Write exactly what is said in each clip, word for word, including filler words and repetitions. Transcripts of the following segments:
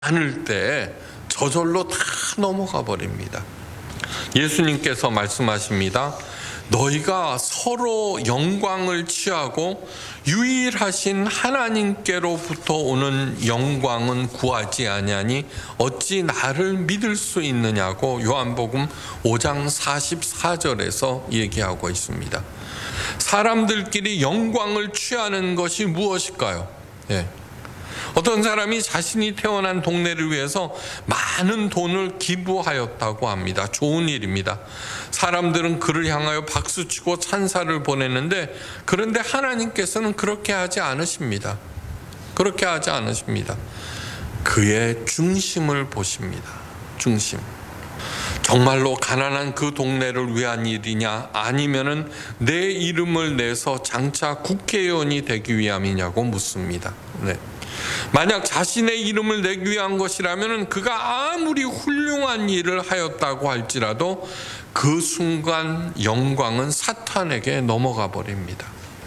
않을 때 저절로 다 넘어가 버립니다. 예수님께서 말씀하십니다. 너희가 서로 영광을 취하고 유일하신 하나님께로부터 오는 영광은 구하지 아니하니 어찌 나를 믿을 수 있느냐고 요한복음 오 장 사십사 절에서 얘기하고 있습니다. 사람들끼리 영광을 취하는 것이 무엇일까요? 예. 어떤 사람이 자신이 태어난 동네를 위해서 많은 돈을 기부하였다고 합니다. 좋은 일입니다. 사람들은 그를 향하여 박수치고 찬사를 보냈는데, 그런데 하나님께서는 그렇게 하지 않으십니다. 그렇게 하지 않으십니다. 그의 중심을 보십니다. 중심. 정말로 가난한 그 동네를 위한 일이냐, 아니면은 내 이름을 내서 장차 국회의원이 되기 위함이냐고 묻습니다. 네. 만약 자신의 이름을 내기 위한 것이라면 그가 아무리 훌륭한 일을 하였다고 할지라도 그 순간 영광은 사탄에게 넘어가 버립니다.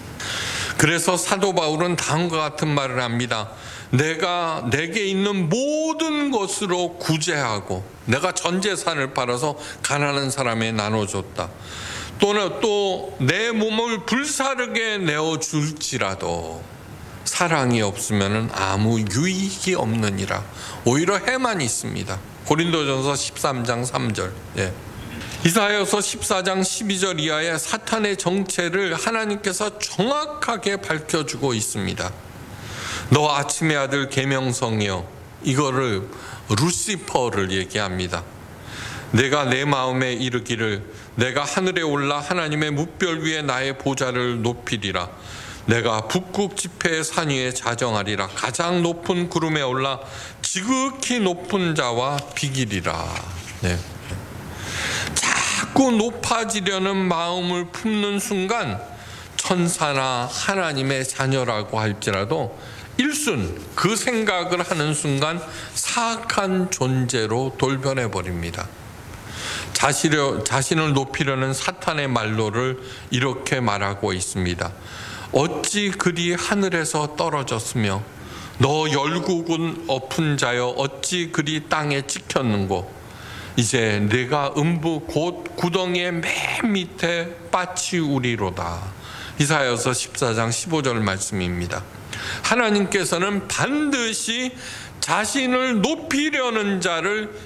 그래서 사도 바울은 다음과 같은 말을 합니다. 내가 내게 있는 모든 것으로 구제하고 내가 전 재산을 팔아서 가난한 사람에 나눠줬다. 또는 또 내 몸을 불사르게 내어줄지라도 사랑이 없으면 아무 유익이 없느니라. 오히려 해만 있습니다. 고린도전서 십삼 장 삼 절. 예. 이사야서 십사 장 십이 절 이하의 사탄의 정체를 하나님께서 정확하게 밝혀주고 있습니다. 너 아침의 아들 계명성이여, 이거를 루시퍼를 얘기합니다. 내가 내 마음에 이르기를 내가 하늘에 올라 하나님의 뭇별 위에 나의 보좌를 높이리라. 내가 북극 지폐의 산 위에 자정하리라. 가장 높은 구름에 올라 지극히 높은 자와 비기리라. 네. 자꾸 높아지려는 마음을 품는 순간 천사나 하나님의 자녀라고 할지라도 일순 그 생각을 하는 순간 사악한 존재로 돌변해 버립니다. 자신을 높이려는 사탄의 말로를 이렇게 말하고 있습니다. 어찌 그리 하늘에서 떨어졌으며 너 열국은 엎은 자여 어찌 그리 땅에 찍혔는고. 이제 내가 음부 곧 구덩이의 맨 밑에 빠치우리로다. 이사야서 십사 장 십오 절 말씀입니다. 하나님께서는 반드시 자신을 높이려는 자를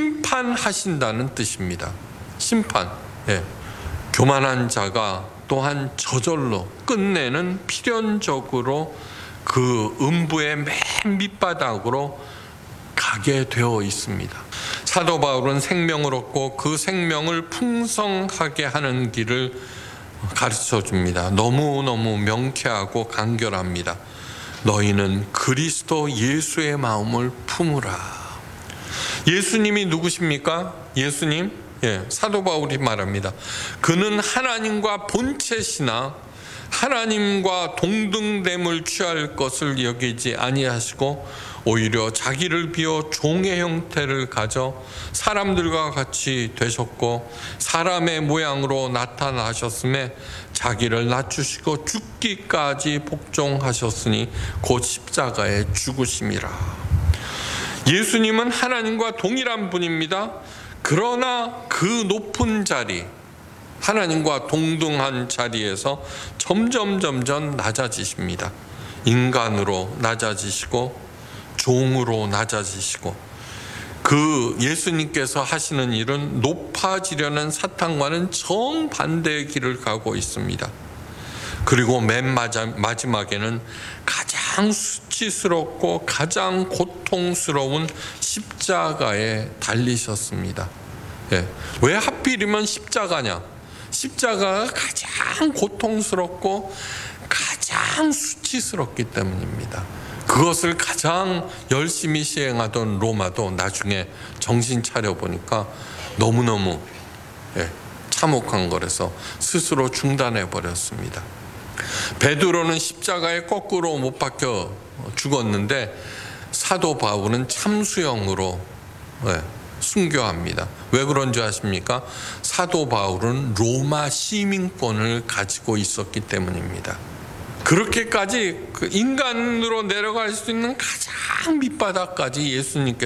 심판하신다는 뜻입니다. 심판. 예. 교만한 자가 또한 저절로 끝내는 필연적으로 그 음부의 맨 밑바닥으로 가게 되어 있습니다. 사도 바울은 생명을 얻고 그 생명을 풍성하게 하는 길을 가르쳐 줍니다. 너무너무 명쾌하고 간결합니다. 너희는 그리스도 예수의 마음을 품으라. 예수님이 누구십니까? 예수님? 예, 사도 바울이 말합니다. 그는 하나님과 본체시나 하나님과 동등됨을 취할 것을 여기지 아니하시고 오히려 자기를 비워 종의 형태를 가져 사람들과 같이 되셨고 사람의 모양으로 나타나셨음에 자기를 낮추시고 죽기까지 복종하셨으니 곧 십자가에 죽으심이라. 예수님은 하나님과 동일한 분입니다. 그러나 그 높은 자리, 하나님과 동등한 자리에서 점점 점점 낮아지십니다. 인간으로 낮아지시고 종으로 낮아지시고, 그 예수님께서 하시는 일은 높아지려는 사탄과는 정반대의 길을 가고 있습니다. 그리고 맨 마지막에는 가장 수치스럽고 가장 고통스러운 십자가에 달리셨습니다. 예. 왜 하필이면 십자가냐? 십자가가 가장 고통스럽고 가장 수치스럽기 때문입니다. 그것을 가장 열심히 시행하던 로마도 나중에 정신 차려 보니까 너무너무 예, 참혹한 거라서 스스로 중단해 버렸습니다. 베드로는 십자가에 거꾸로 못 박혀 죽었는데 사도 바울은 참수형으로 예, 순교합니다. 왜 그런지 아십니까? 사도 바울은 로마 시민권을 가지고 있었기 때문입니다. 그렇게까지 그 인간으로 내려갈 수 있는 가장 밑바닥까지 예수님께서